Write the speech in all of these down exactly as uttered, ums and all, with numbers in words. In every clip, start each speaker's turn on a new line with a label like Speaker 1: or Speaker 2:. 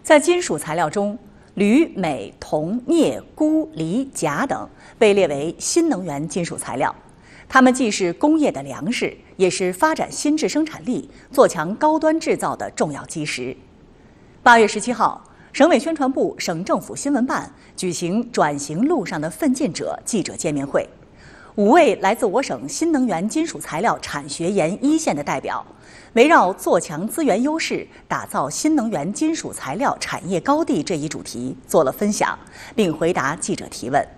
Speaker 1: 在金属材料中，铝、镁、铜、镍、钴、锂、钾等被列为新能源金属材料。它们既是工业的粮食，也是发展新质生产力、做强高端制造的重要基石。八月十七号，省委宣传部、省政府新闻办举行转型路上的奋进者记者见面会。五位来自我省新能源金属材料产学研一线的代表，围绕做强资源优势、打造新能源金属材料产业高地这一主题做了分享，并回答记者提问。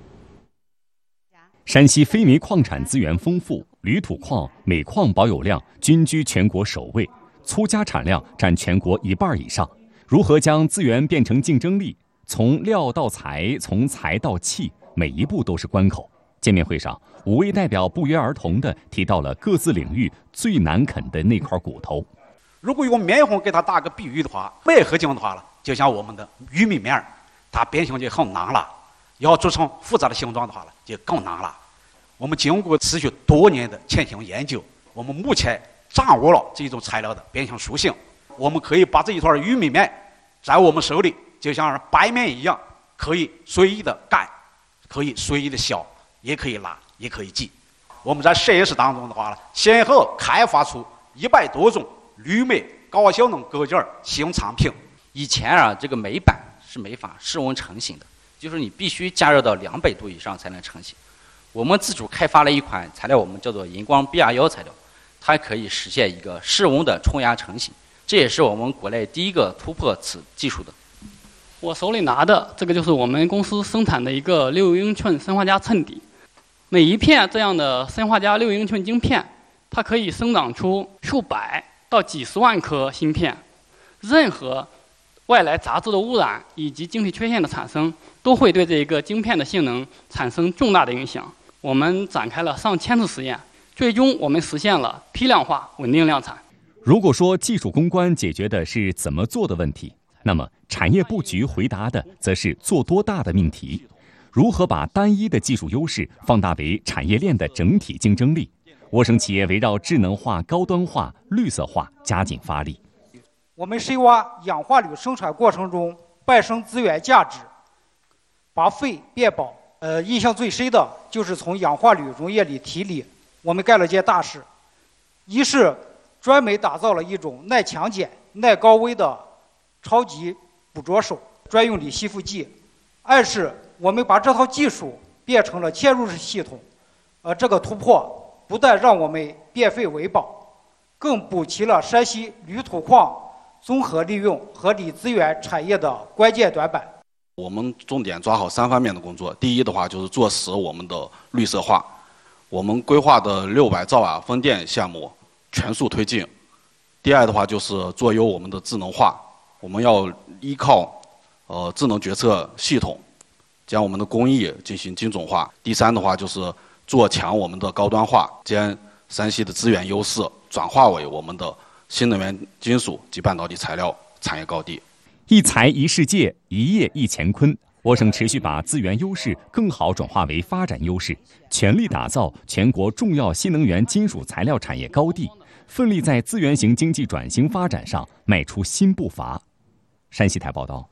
Speaker 2: 山西非煤矿产资源丰富，铝土矿、镁矿保有量均居全国首位，粗加产量占全国一半以上。如何将资源变成竞争力？从料到材，从材到器，每一步都是关口。见面会上，五位代表不约而同地提到了各自领域最难啃的那块骨头。
Speaker 3: 如果用面粉给它打个比喻的话，镁合金的话了，就像我们的玉米面，它变形就很难了，要做成复杂的形状的话了，就更难了。我们经过持续多年的潜心研究，我们目前掌握了这种材料的变形属性。我们可以把这一团玉米面在我们手里，就像白面一样，可以随意的擀，可以随意的削，也可以拉，也可以挤。我们在实验室当中的话呢，先后开发出一百多种铝镁高效能各件新产品。
Speaker 4: 以前啊，这个镁板是没法室温成型的，就是你必须加热到两百度以上才能成型。我们自主开发了一款材料，我们叫做荧光 B R 一 材料，它可以实现一个室温的冲压成型，这也是我们国内第一个突破此技术的。
Speaker 5: 我手里拿的这个就是我们公司生产的一个六英寸砷化镓衬底，每一片这样的砷化镓六英寸晶片，它可以生长出数百到几十万颗芯片。任何外来杂质的污染以及晶体缺陷的产生，都会对这个晶片的性能产生重大的影响。我们展开了上千次实验，最终我们实现了批量化、稳定量产。
Speaker 2: 如果说技术攻关解决的是怎么做的问题，那么产业布局回答的则是做多大的命题。如何把单一的技术优势放大为产业链的整体竞争力？我省企业围绕智能化、高端化、绿色化加紧发力。
Speaker 6: 我们深挖氧化铝生产过程中伴生资源价值，把废变宝。呃，印象最深的就是从氧化铝溶液里提锂，我们干了件大事。一是专门打造了一种耐强碱、耐高温的超级捕捉手专用锂吸附剂；二是我们把这套技术变成了嵌入式系统。呃，这个突破不但让我们变废为宝，更补齐了山西铝土矿综合利用和锂资源产业的关键短板。
Speaker 7: 我们重点抓好三方面的工作。第一的话就是做实我们的绿色化，我们规划的六百兆瓦风电项目全速推进。第二的话就是做优我们的智能化，我们要依靠呃智能决策系统，将我们的工艺进行精准化。第三的话就是做强我们的高端化，将山西的资源优势转化为我们的新能源金属及半导体材料产业高地。
Speaker 2: 一材一世界，一业一乾坤。我省持续把资源优势更好转化为发展优势，全力打造全国重要新能源金属材料产业高地，奋力在资源型经济转型发展上迈出新步伐。山西台报道。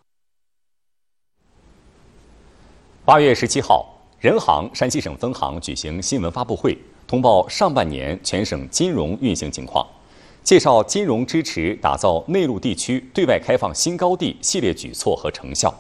Speaker 2: 八月十七号，人行山西省分行举行新闻发布会，通报上半年全省金融运行情况。介绍金融支持打造内陆地区对外开放新高地系列举措和成效。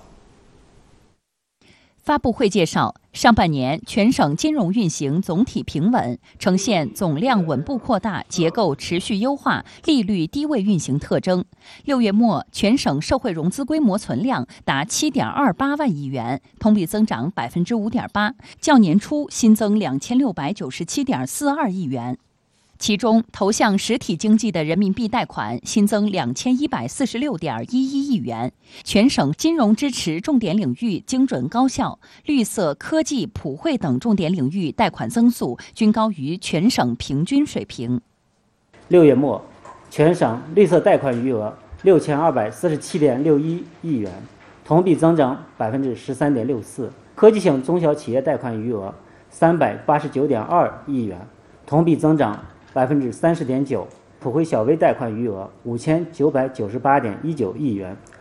Speaker 8: 发布会介绍，上半年全省金融运行总体平稳，呈现总量稳步扩大、结构持续优化、利率低位运行特征。六月末，全省社会融资规模存量达七点二八万亿元，同比增长百分之五点八，较年初新增两千六百九十七点四二亿元。其中，投向实体经济的人民币贷款新增两千一百四十六点一一亿元。全省金融支持重点领域精准高效，绿色、科技、普惠等重点领域贷款增速均高于全省平均水平。
Speaker 9: 六月末，全省绿色贷款余额六千二百四十七点六一亿元，同比增长百分之十三点六四；科技型中小企业贷款余额三百八十九点二亿元，同比增长百分之三十点九，普惠小微贷款余额五千九百九十八点一九亿元，